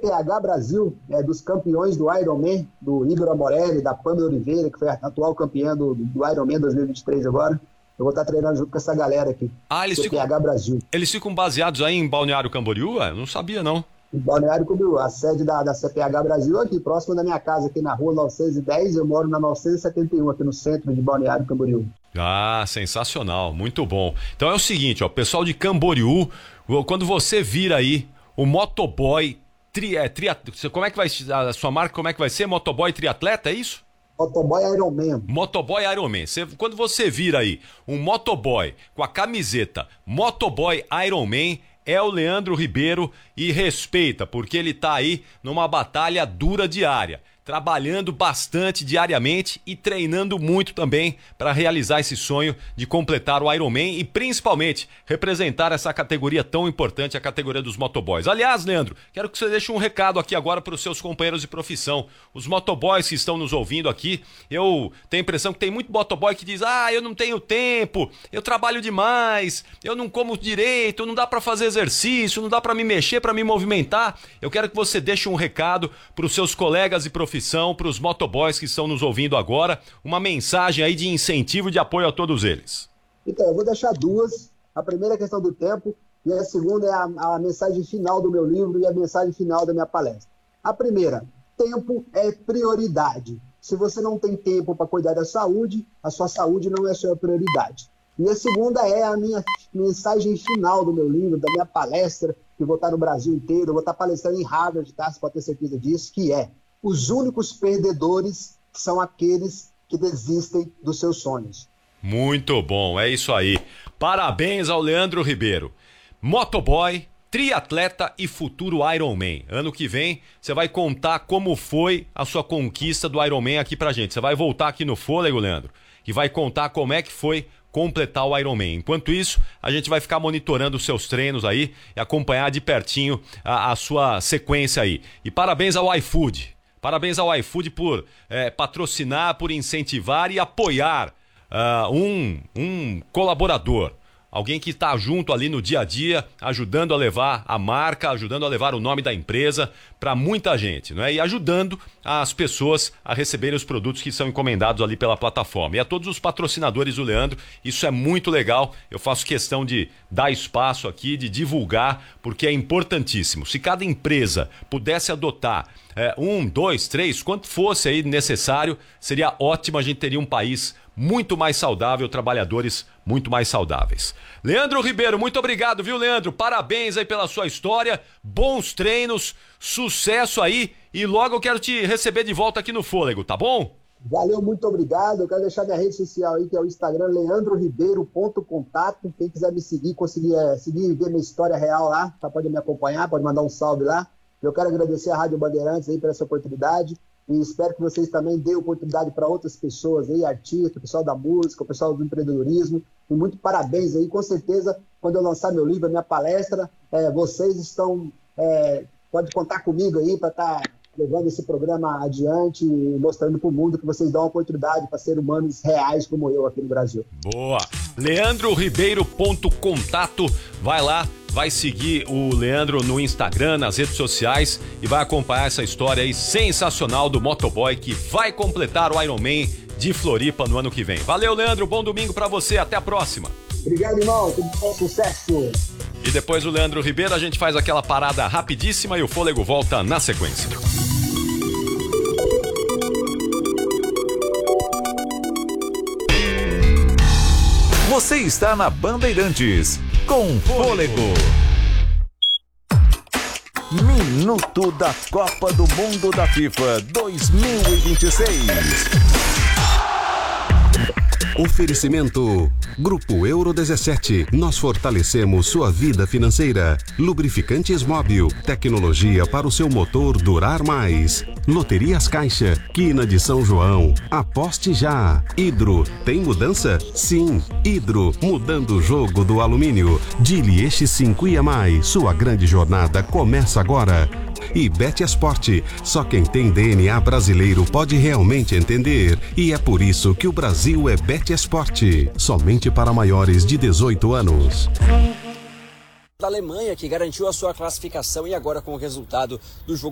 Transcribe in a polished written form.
CPH Brasil, dos campeões do Ironman, do Igor Amorelli, da Pamela Oliveira, que foi a atual campeã do Ironman 2023 agora. Eu vou estar treinando junto com essa galera aqui. CPH Brasil. Eles ficam baseados aí em Balneário Camboriú? Eu não sabia, não. Em Balneário Camboriú. A sede da CPH Brasil aqui, próximo da minha casa, aqui na rua 910. Eu moro na 971, aqui no centro de Balneário Camboriú. Ah, sensacional. Muito bom. Então é o seguinte, ó, pessoal de Camboriú, quando você vira aí o motoboy, como é que vai, a sua marca, como é que vai ser? Motoboy triatleta, é isso? Motoboy Ironman. Motoboy Ironman. Quando você vira aí um motoboy com a camiseta Motoboy Ironman, é o Leandro Ribeiro e respeita, porque ele tá aí numa batalha dura diária, trabalhando bastante diariamente e treinando muito também para realizar esse sonho de completar o Ironman e principalmente representar essa categoria tão importante, a categoria dos motoboys. Aliás, Leandro, quero que você deixe um recado aqui agora para os seus companheiros de profissão, os motoboys que estão nos ouvindo aqui. Eu tenho a impressão que tem muito motoboy que diz: eu não tenho tempo, eu trabalho demais, eu não como direito, não dá para fazer exercício, não dá para me mexer, para me movimentar. Eu quero que você deixe um recado para os seus colegas de profissão, para os motoboys que estão nos ouvindo agora, uma mensagem aí de incentivo e de apoio a todos eles. Então, eu vou deixar duas. A primeira é a questão do tempo e a segunda é a mensagem final do meu livro e a mensagem final da minha palestra. A primeira, tempo é prioridade. Se você não tem tempo para cuidar da saúde, a sua saúde não é sua prioridade. E a segunda é a minha mensagem final do meu livro, da minha palestra, que vou estar no Brasil inteiro, eu vou estar palestrando em Harvard, tá? Você pode ter certeza disso, que é: os únicos perdedores são aqueles que desistem dos seus sonhos. Muito bom, é isso aí. Parabéns ao Leandro Ribeiro. Motoboy, triatleta e futuro Ironman. Ano que vem você vai contar como foi a sua conquista do Ironman aqui pra gente. Você vai voltar aqui no Fôlego, Leandro, e vai contar como é que foi completar o Ironman. Enquanto isso, a gente vai ficar monitorando os seus treinos aí e acompanhar de pertinho a sua sequência aí. E parabéns ao iFood. Parabéns ao iFood por patrocinar, por incentivar e apoiar um colaborador. Alguém que está junto ali no dia a dia, ajudando a levar a marca, ajudando a levar o nome da empresa para muita gente, não é? E ajudando as pessoas a receberem os produtos que são encomendados ali pela plataforma. E a todos os patrocinadores do Leandro, isso é muito legal. Eu faço questão de dar espaço aqui, de divulgar, porque é importantíssimo. Se cada empresa pudesse adotar 1, 2, 3, quanto fosse aí necessário, seria ótimo. A gente teria um país muito mais saudável, trabalhadores muito mais saudáveis. Leandro Ribeiro, muito obrigado, viu, Leandro? Parabéns aí pela sua história, bons treinos, sucesso aí e logo eu quero te receber de volta aqui no Fôlego, tá bom? Valeu, muito obrigado. Eu quero deixar minha rede social aí, que é o Instagram leandroribeiro.contato. Quem quiser me seguir, conseguir seguir e ver minha história real lá, tá? Pode me acompanhar, pode mandar um salve lá. Eu quero agradecer a Rádio Bandeirantes aí por essa oportunidade. E espero que vocês também dêem oportunidade para outras pessoas aí, artistas, o pessoal da música, o pessoal do empreendedorismo. E muito parabéns aí. Com certeza, quando eu lançar meu livro, a minha palestra, vocês pode contar comigo aí para estar levando esse programa adiante e mostrando para o mundo que vocês dão uma oportunidade para ser humanos reais como eu aqui no Brasil. Boa! leandroribeiro.contato, vai lá. Vai seguir o Leandro no Instagram, nas redes sociais e vai acompanhar essa história aí sensacional do motoboy que vai completar o Ironman de Floripa no ano que vem. Valeu, Leandro, bom domingo pra você, até a próxima. Obrigado, irmão, tudo bom, sucesso. E depois do Leandro Ribeiro a gente faz aquela parada rapidíssima e o Fôlego volta na sequência. Você está na Bandeirantes. Com Fôlego. Minuto da Copa do Mundo da FIFA 2026. Oferecimento Grupo Euro 17. Nós fortalecemos sua vida financeira. Lubrificantes Móbil. Tecnologia para o seu motor durar mais. Loterias Caixa. Quina de São João. Aposte já. Hidro. Tem mudança? Sim. Hidro. Mudando o jogo do alumínio. Dili X5 e mais. Sua grande jornada começa agora. E Betesporte. Só quem tem DNA brasileiro pode realmente entender. E é por isso que o Brasil é Betesporte. Somente para maiores de 18 anos. Da Alemanha, que garantiu a sua classificação e agora com o resultado do jogo